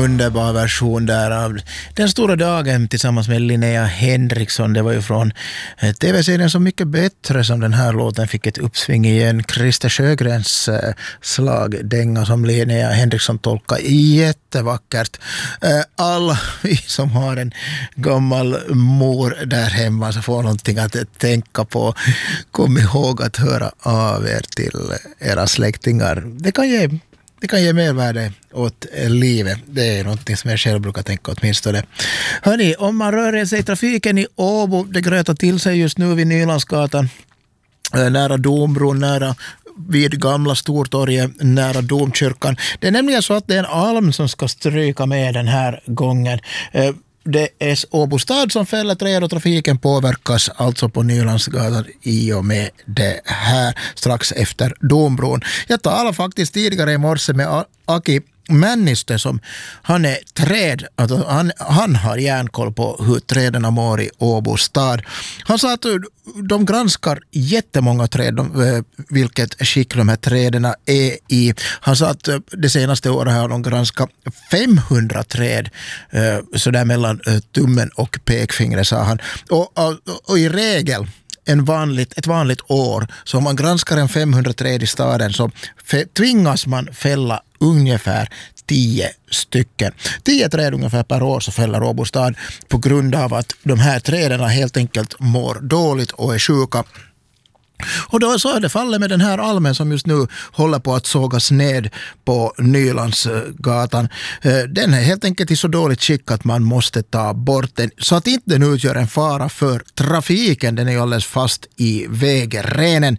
underbar version där av Den stora dagen tillsammans med Linnea Henriksson. Det var ju från tv-serien Så mycket bättre som den här låten fick ett uppsving igen. Christer Sjögrens slagdänga som Linnea Henriksson tolkar jättevackert. Alla vi som har en gammal mor där hemma så får någonting att tänka på. Kom ihåg att höra av er till era släktingar. Det kan ge mervärde åt livet. Det är något som jag själv brukar tänka åtminstone. Hörrni, om man rör sig i trafiken i Åbo, det grötar till sig just nu vid Nylandsgatan, nära Dombron, nära vid gamla Stortorget, nära Domkyrkan. Det är nämligen så att det är en alm som ska stryka med den här gången. Det är Åbo stad som fäller träd och trafiken påverkas alltså på Nylandsgatan i och med det här strax efter Dombron. Jag talade faktiskt tidigare i morse med Aki Männistö som han är träd, alltså han har järnkoll på hur träden mår i Åbo stad. Han sa att de granskar jättemånga träd, vilket skick de här träden är i. Han sa att det senaste året har de granskat 500 träd, sådär mellan tummen och pekfingret, sa han. Och i regel ett vanligt år, så om man granskar en 500 träd i staden så tvingas man fälla ungefär 10 stycken. 10 träd ungefär per år så fäller Åbo stad på grund av att de här träden helt enkelt mår dåligt och är sjuka. Och då så är det fallet med den här almen som just nu håller på att sågas ned på Nylandsgatan. Den är helt enkelt i så dåligt skick att man måste ta bort den så att inte den utgör en fara för trafiken. Den är ju alldeles fast i vägrenen.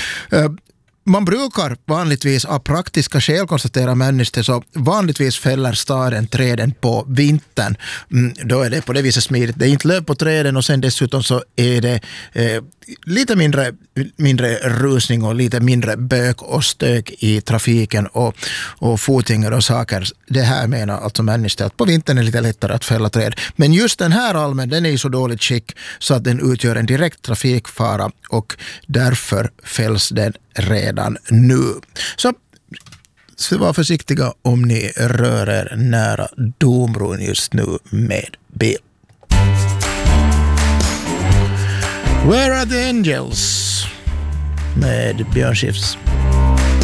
Man brukar vanligtvis av praktiska skäl, konstatera människor, så vanligtvis fäller staden träden på vintern. Då är det på det viset smidigt. Det är inte löv på träden och sen dessutom så är det lite mindre rusning och lite mindre bök och stök i trafiken och fotgängare och saker. Det här menar alltså människor att på vintern är det lite lättare att fälla träd. Men just den här almen, den är i så dåligt skick så att den utgör en direkt trafikfara och därför fälls den redan nu. Så var försiktiga om ni rör er nära Dombron just nu med bil. Where are the angels? Med Björn Skifs.